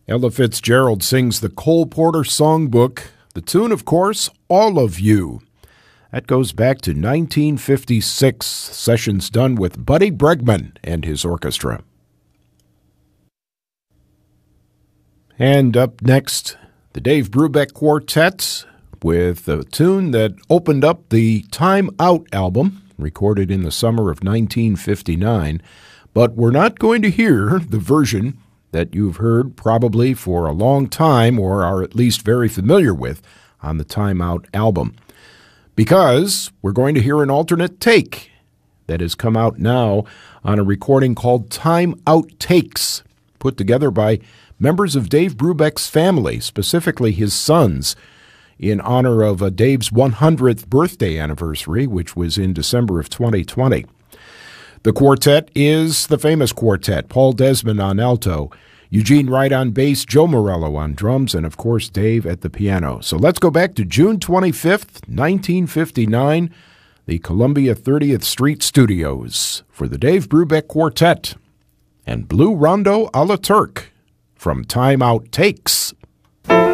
Ella Fitzgerald sings the Cole Porter Songbook. The tune, of course, All of You. That goes back to 1956, sessions done with Buddy Bregman and his orchestra. And up next, the Dave Brubeck Quartet with a tune that opened up the Time Out album, recorded in the summer of 1959. But we're not going to hear the version that you've heard probably for a long time or are at least very familiar with on the Time Out album, because we're going to hear an alternate take that has come out now on a recording called Time Out Takes, put together by members of Dave Brubeck's family, specifically his sons, in honor of Dave's 100th birthday anniversary, which was in December of 2020. The quartet is the famous quartet: Paul Desmond on alto, Eugene Wright on bass, Joe Morello on drums, and of course Dave at the piano. So let's go back to June 25th, 1959, the Columbia 30th Street Studios for the Dave Brubeck Quartet and Blue Rondo a la Turk from Time Out Takes.